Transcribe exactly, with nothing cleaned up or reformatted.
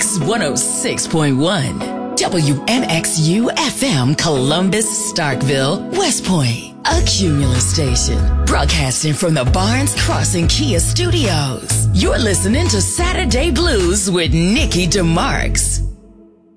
X one oh six point one. W N X U F M, Columbus, Starkville, West Point. A Cumulus station. Broadcasting from the Barnes Crossing Kia Studios. You're listening to Saturday Blues with Nikki DeMarks.